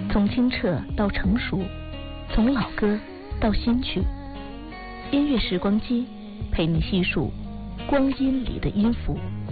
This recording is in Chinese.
从清澈到成熟，从老歌到新曲，音乐时光机陪你细数光阴里的音符。